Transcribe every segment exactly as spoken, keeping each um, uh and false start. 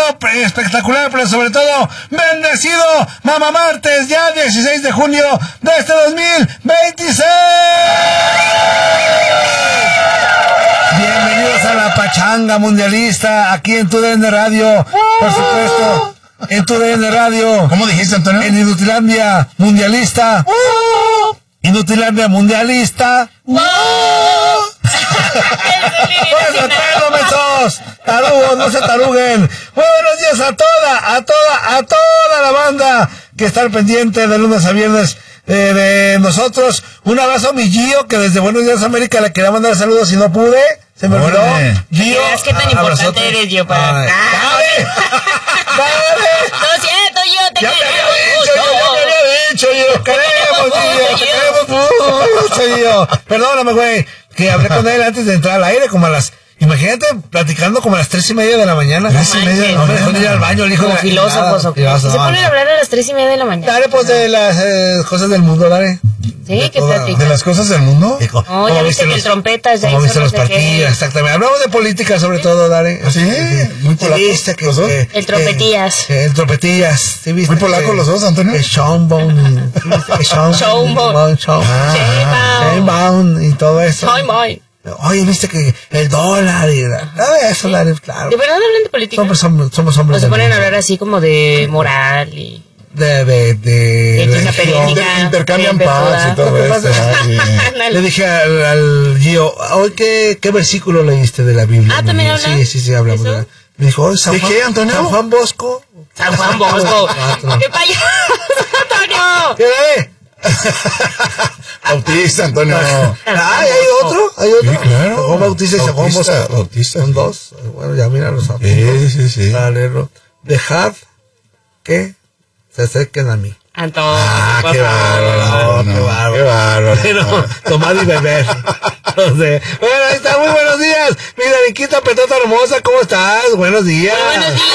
maravilloso, espectacular, pero sobre todo bendecido Mamá Martes, ya dieciséis de junio de este dos mil veintiséis. Bienvenidos a la pachanga mundialista aquí en tu D N Radio, por supuesto, en tu D N Radio. ¿Cómo dijiste, Antonio? En Inutilandia mundialista. Inutilandia mundialista. ¡No! Tarugos, no se taruguen. Muy buenos días a toda, a toda, a toda la banda que está al pendiente de lunes a viernes eh, de nosotros. Un abrazo a mi Gio, que desde Buenos Días América le quería mandar saludos y no pude. Se me olvidó. Gio, ¿qué tan importante eres, Gio? Para... Ay, ¡Dale! ¡Dale! Lo siento, Gio, te Ya queremos te había dicho, mucho. ya te había dicho, Gio. Queremos, Gio, te queremos mucho, Gio. Perdóname, güey, que hablé con él antes de entrar al aire, como a las... Imagínate, platicando como a las tres y media de la mañana. Tres y media de la Hombre, mañana. dejó de ir al baño, el hijo Como de la filósofos o chingada. qué. Se ponen a hablar a las tres y media de la mañana. Dale, pues, de las eh, cosas del mundo, dale. Sí, que toda- platica. ¿De las cosas del mundo? Hijo, No, ya ¿cómo viste que los- el trompetas ya ¿Cómo hizo viste no los sé partidos? qué. Exactamente. Hablamos de política sobre todo, dale. Sí, muy ¿Sí polaco. viste que, ¿Los dos? que- El trompetillas. que- El trompetillas. ¿Sí viste Muy polaco que- los dos, Antonio. Que Schönbaum. ¿Sí viste que Schönbaum? Schönbaum. Schönbaum. Sheinbaum. Sheinbaum y todo eso. Ay, my. Oye, viste que el dólar y la- nada de eso, dale, claro. ¿De verdad hablan de política? Somos, somos, somos hombres O se del ponen a mundo. hablar así como de moral y... de de de, De una religión. política. De- intercambian Bien paz verdad. y todo Lo que esto. pasa- ¿no? Sí. Ándale. Le dije al, al Gio, hoy qué, qué versículo leíste de la Biblia. Ah, mi ¿también Gio? habla? Sí, sí, sí, hablamos. ¿Eso? de- Me dijo, "Oye, San ¿De Juan, qué, Antonio? San Juan Bosco. San Juan Bosco. Cuatro. ¡Qué payaso, Antonio! ¿Qué dale? Bautista, Antonio. Ay, hay otro, hay otro. Sí, claro. San Juan Bautista y San Juan Bautista, Bosco. Bautista, Son sí. dos. Bueno, ya mira los Sí, sí, sí. Para leerlo. Dejad que se acerquen a mí. Antonio, Ah, por qué favor. bárbaro, No, qué bárbaro. qué bárbaro. Pero, tomar y beber. Entonces, bueno, ahí está, muy buenos días. Mi Daniquita Petota hermosa, ¿cómo estás? Buenos días. Muy buenos días.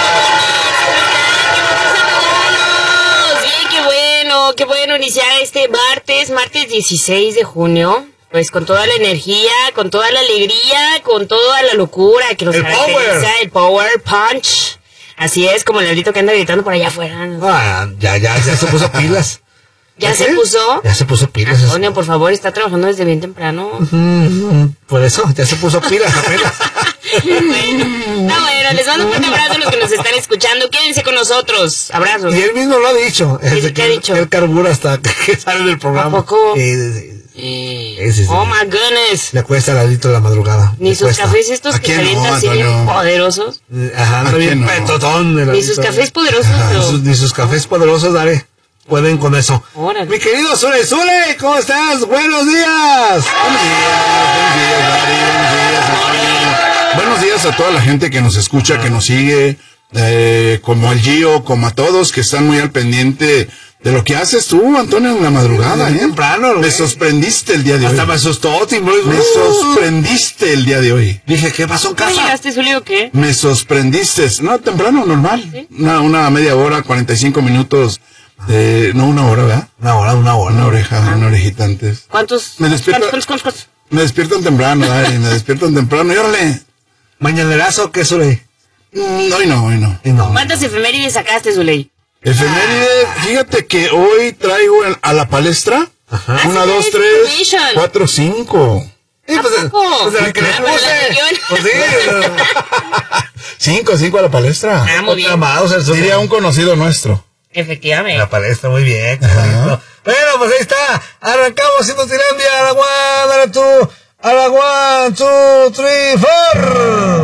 Bien, qué bueno, qué bueno iniciar este martes, martes dieciséis de junio. Pues con toda la energía, con toda la alegría, con toda la locura que nos El caracteriza, power. el power punch. Así es, como el negrito que anda gritando por allá afuera. Ah, ya, ya, ya se puso pilas. ¿Ya se ¿Sí? puso? Ya se puso pilas. Antonio, por favor, está trabajando desde bien temprano. Mm, por eso, ya se puso pilas apenas. Bueno, no, bueno, les mando un fuerte abrazo a los que nos están escuchando. Quédense con nosotros. Abrazos. Y él mismo lo ha dicho. ¿Qué- Desde qué ha que dicho? Él carbura hasta que sale del programa. ¿A poco? Sí, sí, sí. Y- Sí, sí, sí. Oh my goodness. Le cuesta ladito la madrugada. Ni le sus cuesta. cafés estos ¿A que quién se avientan no, así bien Antonio? poderosos. Ajá, anda ¿A bien quién no? petotón. el Ni sus ladito. cafés poderosos, Ni pero... sus, ni sus cafés poderosos, dale. Pueden con eso. Órale. Mi querido Zule, Zule, ¿cómo estás? Buenos días. Buenos días, Dari, buenos días, Antonio. Buenos días a toda la gente que nos escucha, que nos sigue, eh, como el Gio, como a todos que están muy al pendiente de lo que haces tú, Antonio, en la madrugada, Muy ¿eh? temprano, Me güey. sorprendiste el día de hoy. Hasta me asustó, Timbre. Me sorprendiste el día de hoy. Dije, ¿qué pasó en ¿Cómo casa? llegaste, Zuli, o qué? Me sorprendiste. No, temprano, normal. Una, una media hora, cuarenta y cinco minutos. De, no, una hora, ¿verdad? Una hora, una hora. Una oreja, una orejita antes. ¿Cuántos? Me despierto- ¿Cuántos, cuántos, cuántos? Me despiertan temprano, Dari, me despiertan temprano. Y órale. ¿Mañanerazo o qué, Zule? Mm, hoy no, hoy no. Y no. ¿Cuántas efemérides sacaste, Zuley? Efeméride, fíjate que hoy traigo en- a la palestra. Ajá. Una, Ah, sí, dos, es tres, information. cuatro, cinco. Sí, ¿A pues, poco? pues, de la que le Ah, puse. para la región. Pues sí. Cinco, cinco a la palestra. Ah, muy bien. Amados, el Zule. Diría un conocido nuestro. Efectivamente. La palestra, muy bien. Qué bonito. Bueno, pues ahí está. Arrancamos Inutilandia. A la one, a la two, a la one, two, three, four.